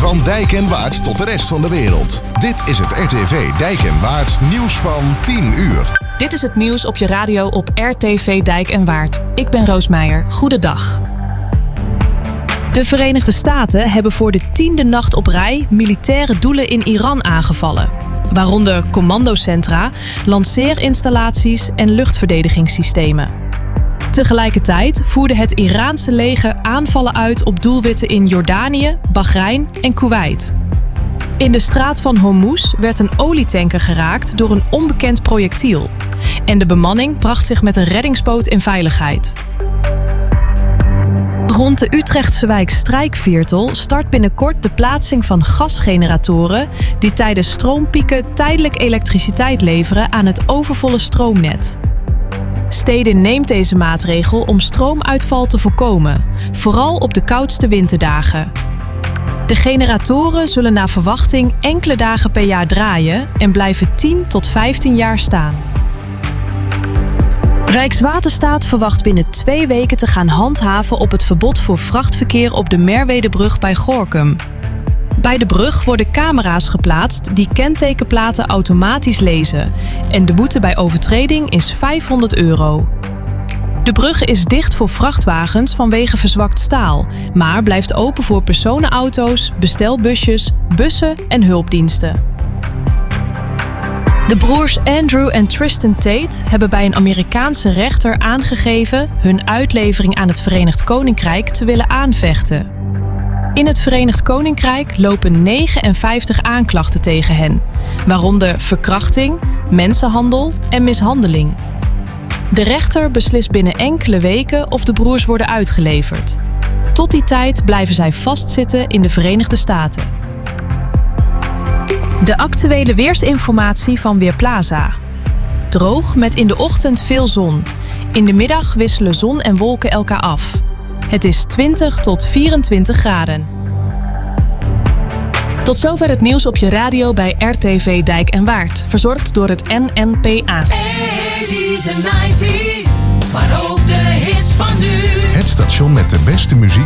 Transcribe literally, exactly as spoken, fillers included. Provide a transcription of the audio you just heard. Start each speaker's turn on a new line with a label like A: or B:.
A: Van Dijk en Waard tot de rest van de wereld. Dit is het R T V Dijk en Waard nieuws van tien uur.
B: Dit is het nieuws op je radio op R T V Dijk en Waard. Ik ben Roos Meijer. Goedendag. De Verenigde Staten hebben voor de tiende nacht op rij militaire doelen in Iran aangevallen. Waaronder commandocentra, lanceerinstallaties en luchtverdedigingssystemen. Tegelijkertijd voerde het Iraanse leger aanvallen uit op doelwitten in Jordanië, Bahrein en Kuwait. In de straat van Hormuz werd een olietanker geraakt door een onbekend projectiel. En de bemanning bracht zich met een reddingsboot in veiligheid. Rond de Utrechtse wijk Strijkviertel start binnenkort de plaatsing van gasgeneratoren die tijdens stroompieken tijdelijk elektriciteit leveren aan het overvolle stroomnet. Stedin neemt deze maatregel om stroomuitval te voorkomen, vooral op de koudste winterdagen. De generatoren zullen naar verwachting enkele dagen per jaar draaien en blijven tien tot vijftien jaar staan. Rijkswaterstaat verwacht binnen twee weken te gaan handhaven op het verbod voor vrachtverkeer op de Merwedebrug bij Gorinchem. Bij de brug worden camera's geplaatst die kentekenplaten automatisch lezen en de boete bij overtreding is vijfhonderd euro. De brug is dicht voor vrachtwagens vanwege verzwakt staal, maar blijft open voor personenauto's, bestelbusjes, bussen en hulpdiensten. De broers Andrew en Tristan Tate hebben bij een Amerikaanse rechter aangegeven hun uitlevering aan het Verenigd Koninkrijk te willen aanvechten. In het Verenigd Koninkrijk lopen negenenvijftig aanklachten tegen hen, waaronder verkrachting, mensenhandel en mishandeling. De rechter beslist binnen enkele weken of de broers worden uitgeleverd. Tot die tijd blijven zij vastzitten in de Verenigde Staten. De actuele weersinformatie van Weerplaza. Droog met in de ochtend veel zon. In de middag wisselen zon en wolken elkaar af. Het is twintig tot vierentwintig graden. Tot zover het nieuws op je radio bij R T V Dijk en Waard. Verzorgd door het N N P A.
C: eighties en nineties, maar ook de hits van nu.
A: Het station met de beste muziek